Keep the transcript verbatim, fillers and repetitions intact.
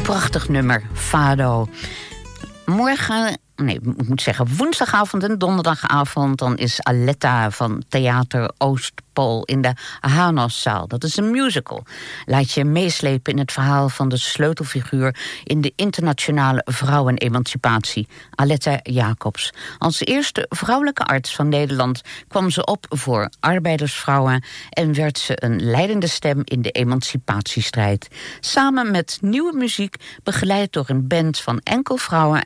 Prachtig nummer, Fado. Morgen, nee, ik moet zeggen woensdagavond en donderdagavond... dan is Aletta van Theater Oostpool in de Hanoszaal. Dat is een musical. Laat je meeslepen in het verhaal van de sleutelfiguur... in de internationale vrouwenemancipatie, Aletta Jacobs. Als eerste vrouwelijke arts van Nederland kwam ze op voor arbeidersvrouwen... en werd ze een leidende stem in de emancipatiestrijd. Samen met nieuwe muziek, begeleid door een band van enkel vrouwen...